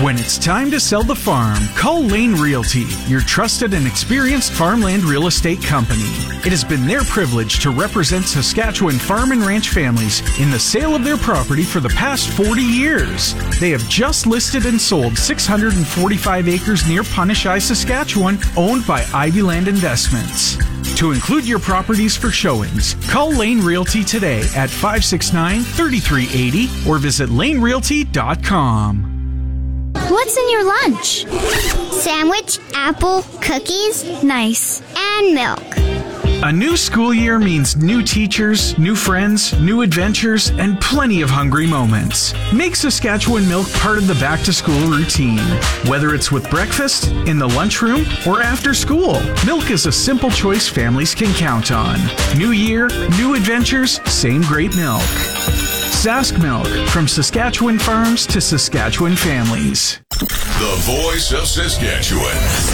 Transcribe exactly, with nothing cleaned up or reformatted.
When it's time to sell the farm, call Lane Realty, your trusted and experienced farmland real estate company. It has been their privilege to represent Saskatchewan farm and ranch families in the sale of their property for the past forty years. They have just listed and sold six hundred forty-five acres near Punishai, Saskatchewan, owned by Ivy Land Investments. To include your properties for showings, call Lane Realty today at five six nine, three three eight zero or visit lane realty dot com. What's in your lunch? Sandwich, apple, cookies, nice, and milk. A new school year means new teachers, new friends, new adventures, and plenty of hungry moments. Make Saskatchewan Milk part of the back-to-school routine. Whether it's with breakfast, in the lunchroom, or after school, milk is a simple choice families can count on. New year, new adventures, same great milk. Sask Milk, from Saskatchewan farms to Saskatchewan families. The voice of Saskatchewan.